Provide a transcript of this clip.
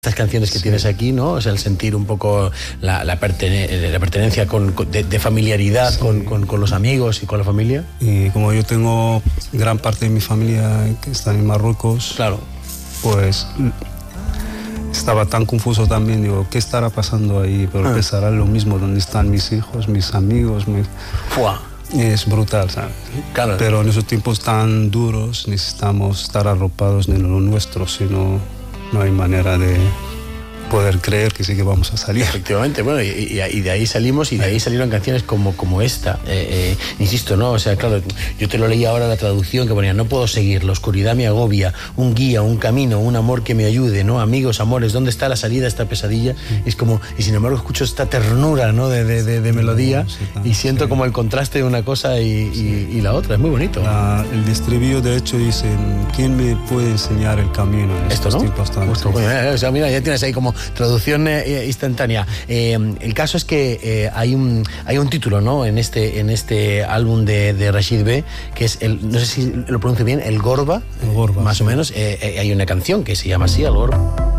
Estas canciones que tienes aquí, ¿no? O sea, el sentir un poco la pertenencia de familiaridad con los amigos y con la familia. Y como yo tengo gran parte de mi familia que está en Marruecos, claro, pues estaba tan confuso también. Digo, ¿qué estará pasando ahí? Pero pensará lo mismo, ¿dónde están mis hijos, mis amigos? Es brutal, ¿sabes? Claro. Pero en esos tiempos tan duros necesitamos estar arropados en lo nuestro, si no, no hay manera de poder creer que sí que vamos a salir. Efectivamente, bueno, y de ahí salimos, y de ahí salieron canciones como esta. Insisto, ¿no? O sea, claro, yo te lo leí ahora la traducción que ponía: no puedo seguir, la oscuridad me agobia, un guía, un camino, un amor que me ayude, ¿no? Amigos, amores, ¿dónde está la salida a esta pesadilla? Es como, y sin embargo escucho esta ternura, ¿no? de melodía, y siento como el contraste de una cosa y la otra. Es muy bonito. El estribillo, de hecho, dice: ¿quién me puede enseñar el camino en estos tiempos tan Justo, o sea, mira, ya tienes ahí como traducción instantánea. El caso es que hay un título, ¿no? En este álbum de Rachid B, que es no sé si lo pronuncio bien, El Gorba. El Gorba, más o menos. Hay una canción que se llama así, El Gorba.